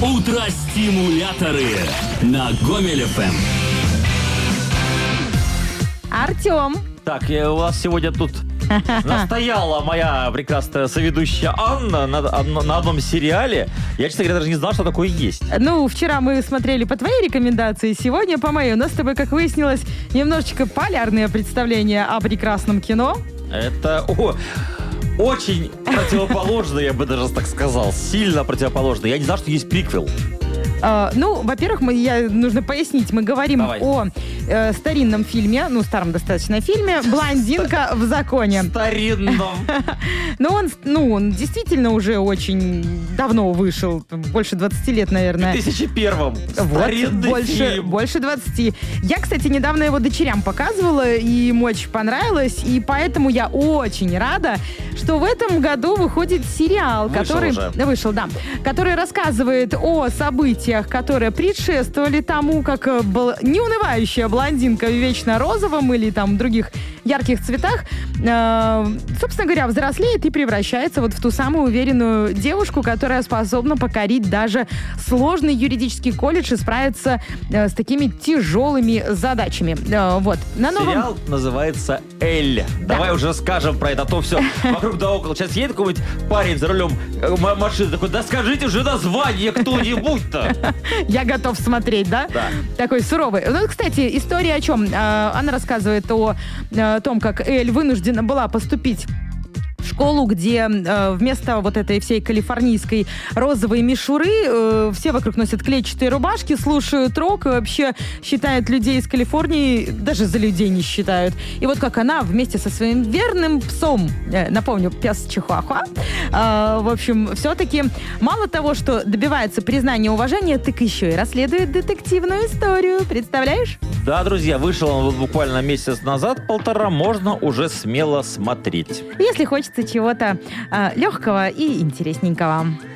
Утро-стимуляторы на Гомель ФМ. Артем. Так, у вас сегодня тут настояла моя прекрасная соведущая Анна на одном сериале. Я, честно говоря, даже не знал, что такое есть. Ну, вчера мы смотрели по твоей рекомендации, сегодня по моей. У нас с тобой, как выяснилось, немножечко полярные представления о прекрасном кино. Это очень противоположно, я бы даже так сказал. Сильно противоположно. Я не знал, что есть приквел. Во-первых, нужно пояснить, мы говорим о старинном фильме, старом достаточно фильме «Блондинка в законе». Старинном. Он действительно уже очень давно вышел, больше 20 лет, наверное. В 2001-м. Старинный фильм. Больше 20. Я, кстати, недавно его дочерям показывала, и им очень понравилось, и поэтому я очень рада, что в этом году выходит сериал, который рассказывает о событиях, которые предшествовали тому, как неунывающая блондинка в вечно розовом или там других ярких цветах, собственно говоря, взрослеет и превращается вот в ту самую уверенную девушку, которая способна покорить даже сложный юридический колледж и справиться с такими тяжелыми задачами. Сериал называется «Эль». Да. Давай уже скажем про это, а то все вокруг да около. Сейчас едет какой-нибудь парень за рулем машины, такой: да скажите уже название кто-нибудь-то. Я готов смотреть, да? Да. Такой суровый. Кстати, история о чем? Она рассказывает о том, как Эль вынуждена была поступить в школу, где вместо вот этой всей калифорнийской розовой мишуры все вокруг носят клетчатые рубашки, слушают рок и вообще считают людей из Калифорнии, даже за людей не считают. И вот как она вместе со своим верным псом, напомню, пес Чихуахуа, в общем, все-таки мало того, что добивается признания и уважения, так еще и расследует детективную историю. Представляешь? Да, друзья, вышел он вот буквально месяц назад, полтора, можно уже смело смотреть. Если хочется чего-то легкого и интересненького.